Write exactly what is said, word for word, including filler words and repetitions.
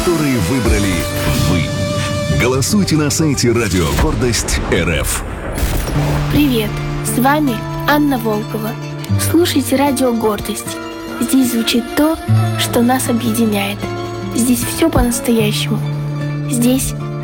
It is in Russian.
которые выбрали вы. Голосуйте на сайте Радио Гордость эр эф. Привет, с вами Анна Волкова. Слушайте Радио Гордость. Здесь звучит то, что нас объединяет. Здесь все по-настоящему. Здесь